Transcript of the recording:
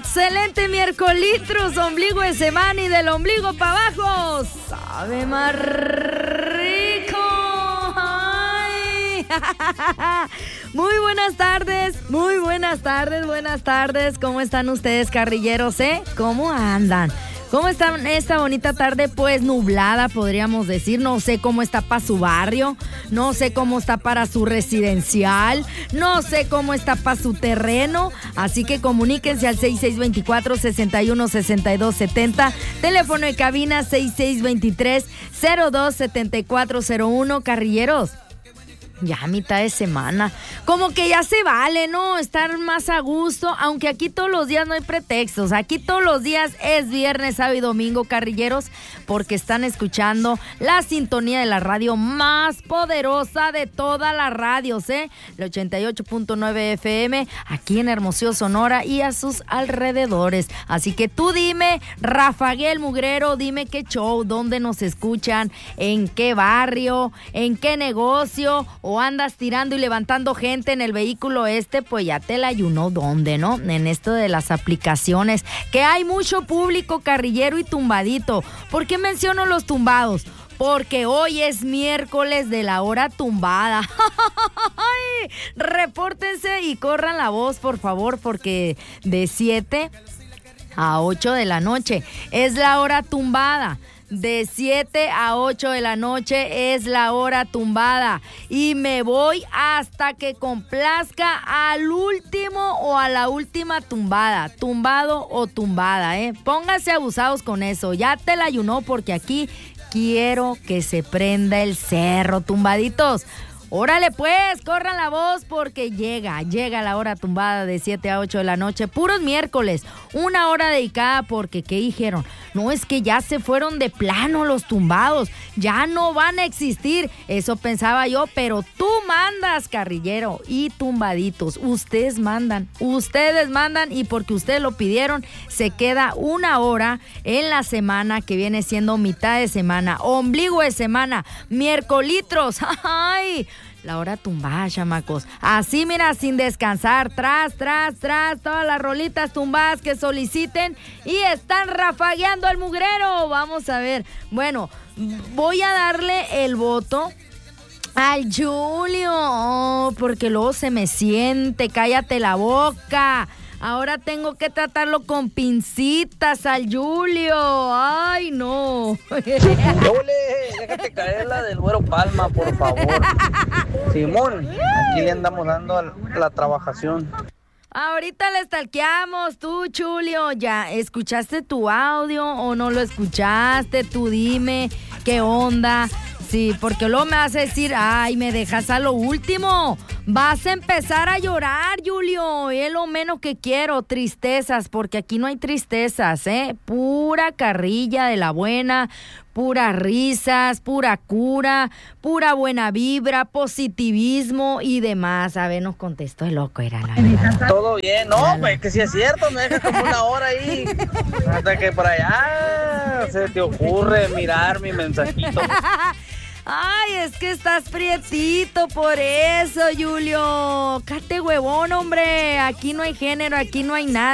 Excelente miércolitros, ombligo de semana y del ombligo para abajo. Sabe más rico. Ay. Muy buenas tardes. Buenas tardes. ¿Cómo están ustedes, carrilleros, ¿Cómo andan? ¿Cómo están esta bonita tarde? Pues nublada, podríamos decir. No sé cómo está para su barrio, no sé cómo está para su residencial, no sé cómo está para su terreno. Así que comuníquense al 6624-616270, teléfono de cabina 6623-027401, carrilleros. Ya a mitad de semana, como que ya se vale, ¿no? Estar más a gusto, aunque aquí todos los días no hay pretextos, aquí todos los días es viernes, sábado y domingo, carrilleros, porque están escuchando la sintonía de la radio más poderosa de todas las radios, el 88.9 FM, aquí en Hermosillo, Sonora y a sus alrededores. Así que tú dime, Rafael Mugrero, dime qué show, dónde nos escuchan, en qué barrio, en qué negocio, o andas tirando y levantando gente en el vehículo pues ya te la ayunó dónde, ¿no? En esto de las aplicaciones, que hay mucho público carrillero y tumbadito. ¿Por qué menciono los tumbados? Porque hoy es miércoles de la hora tumbada. Repórtense y corran la voz, por favor, porque de 7 a 8 de la noche es la hora tumbada. De 7 a 8 de la noche es la hora tumbada. Y me voy hasta que complazca al último o a la última tumbada. Tumbado o tumbada, Pónganse abusados con eso. Ya te la ayunó porque aquí quiero que se prenda el cerro, tumbaditos. Órale pues, corran la voz porque llega la hora tumbada de 7 a 8 de la noche, puros miércoles, una hora dedicada porque, ¿qué dijeron? No, es que ya se fueron de plano los tumbados, ya no van a existir, eso pensaba yo, pero tú mandas, carrillero y tumbaditos, ustedes mandan y porque ustedes lo pidieron, se queda una hora en la semana que viene siendo mitad de semana, ombligo de semana, miércolitros, ¡ay! La hora tumbada, chamacos. Así, mira, sin descansar. Tras, todas las rolitas tumbadas que soliciten. Y están rafagueando al mugrero. Vamos a ver. Bueno, voy a darle el voto al Julio. Porque luego se me siente. Cállate la boca. Ahora tengo que tratarlo con pincitas al Julio. ¡Ay, no! ¡Ole! Déjate caer la del Güero Palma, por favor. Simón, aquí le andamos dando a la trabajación. Ahorita le stalkeamos, tú, Julio. ¿Ya escuchaste tu audio o no lo escuchaste? Tú dime, ¿qué onda? Sí, porque luego me vas a decir, ay, me dejas a lo último. Vas a empezar a llorar, Julio. Es lo menos que quiero, tristezas, porque aquí no hay tristezas, Pura carrilla de la buena, puras risas, pura cura, pura buena vibra, positivismo y demás. A ver, nos contestó el loco, era la verdad. Todo bien, no, güey, que si es cierto, me dejas como una hora ahí. Hasta que por allá se te ocurre mirar mi mensajito. Ay, es que estás prietito, por eso, Julio. Cállate, huevón, hombre. Aquí no hay género, aquí no hay nada.